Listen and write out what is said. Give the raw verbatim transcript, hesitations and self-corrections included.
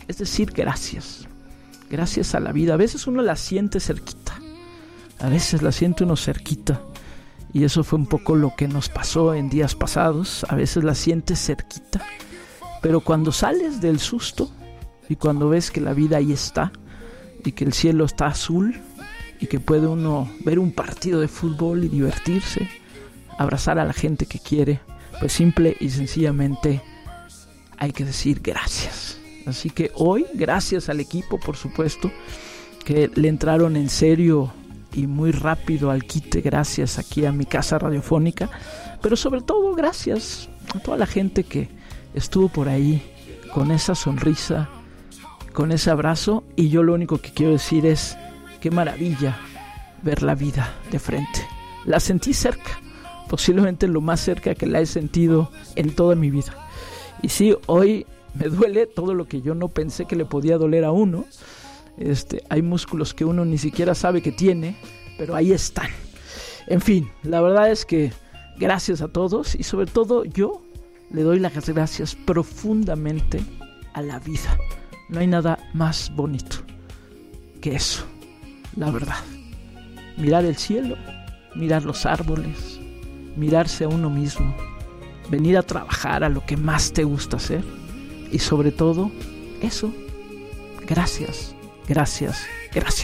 es decir gracias. Gracias a la vida. A veces uno la siente cerquita. A veces la siente uno cerquita. Y eso fue un poco lo que nos pasó en días pasados. A veces la sientes cerquita. Pero cuando sales del susto y cuando ves que la vida ahí está y que el cielo está azul y que puede uno ver un partido de fútbol y divertirse, abrazar a la gente que quiere, pues simple y sencillamente hay que decir gracias. Así que hoy, gracias al equipo, por supuesto, que le entraron en serio y muy rápido al quite, gracias aquí a mi casa radiofónica, pero sobre todo gracias a toda la gente que estuvo por ahí con esa sonrisa, con ese abrazo, y yo lo único que quiero decir es qué maravilla ver la vida de frente. La sentí cerca, posiblemente lo más cerca que la he sentido en toda mi vida. Y sí, hoy me duele todo lo que yo no pensé que le podía doler a uno. Este, hay músculos que uno ni siquiera sabe que tiene, pero ahí están. En fin, la verdad es que gracias a todos y sobre todo yo le doy las gracias profundamente a la vida. No hay nada más bonito que eso, la verdad. Mirar el cielo, mirar los árboles, mirarse a uno mismo, venir a trabajar a lo que más te gusta hacer y sobre todo eso, gracias, gracias, gracias.